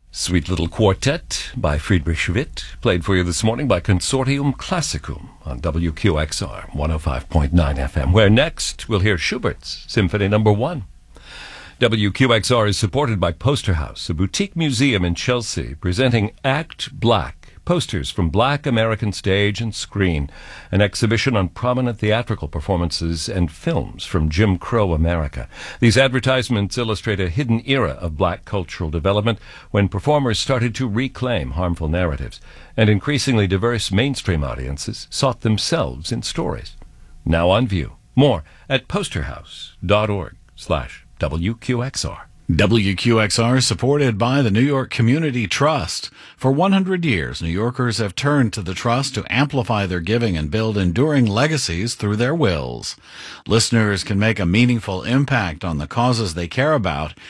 Sweet Little Quartet by Friedrich Schwitt, played for you this morning by Consortium Classicum on WQXR 105.9 FM, where next we'll hear Schubert's Symphony No. 1. WQXR is supported by Poster House, a boutique museum in Chelsea, presenting Act Black, posters from Black American stage and screen, an exhibition on prominent theatrical performances and films from Jim Crow America. These advertisements illustrate a hidden era of Black cultural development when performers started to reclaim harmful narratives, and increasingly diverse mainstream audiences sought themselves in stories. Now on view. More at posterhouse.org/WQXR. WQXR is supported by the New York Community Trust. For 100 years, New Yorkers have turned to the Trust to amplify their giving and build enduring legacies through their wills. Listeners can make a meaningful impact on the causes they care about